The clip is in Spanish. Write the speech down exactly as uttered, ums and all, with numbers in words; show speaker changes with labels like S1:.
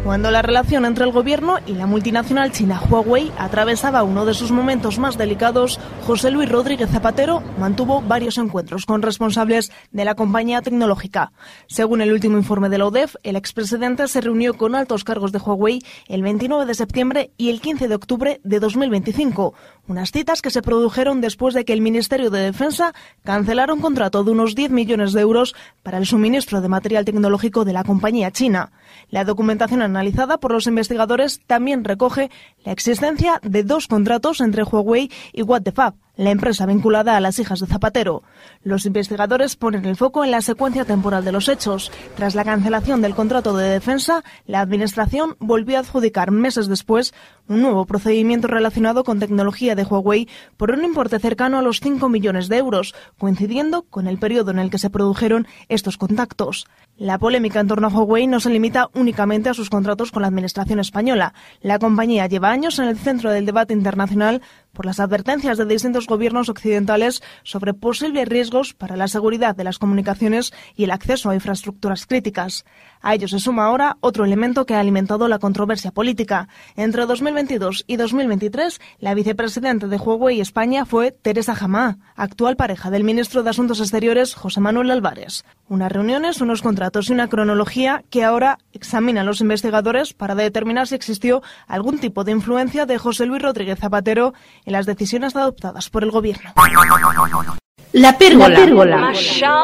S1: Cuando la relación entre el gobierno y la multinacional china Huawei atravesaba uno de sus momentos más delicados, José Luis Rodríguez Zapatero mantuvo varios encuentros con responsables de la compañía tecnológica. Según el último informe de la O D E F, el expresidente se reunió con altos cargos de Huawei el veintinueve de septiembre y el quince de octubre de dos mil veinticinco, unas citas que se produjeron después de que el Ministerio de Defensa cancelara un contrato de unos diez millones de euros para el suministro de material tecnológico de la compañía china. La documentación analizada por los investigadores también recoge la existencia de dos contratos entre Huawei y What the Fab, la empresa vinculada a las hijas de Zapatero. Los investigadores ponen el foco en la secuencia temporal de los hechos. Tras la cancelación del contrato de defensa, la Administración volvió a adjudicar meses después un nuevo procedimiento relacionado con tecnología de Huawei por un importe cercano a los cinco millones de euros, coincidiendo con el periodo en el que se produjeron estos contactos. La polémica en torno a Huawei no se limita únicamente a sus contratos con la Administración española. La compañía lleva años en el centro del debate internacional por las advertencias de distintos gobiernos occidentales sobre posibles riesgos para la seguridad de las comunicaciones y el acceso a infraestructuras críticas. A ello se suma ahora otro elemento que ha alimentado la controversia política. Entre dos mil veintidós y dos mil veintitrés, la vicepresidenta de Huawei España fue Teresa Jamá, actual pareja del ministro de Asuntos Exteriores José Manuel Álvarez. Unas reuniones, unos contratos y una cronología que ahora examinan los investigadores para determinar si existió algún tipo de influencia de José Luis Rodríguez Zapatero en las decisiones adoptadas por el gobierno.
S2: La pérgola. La pérgola.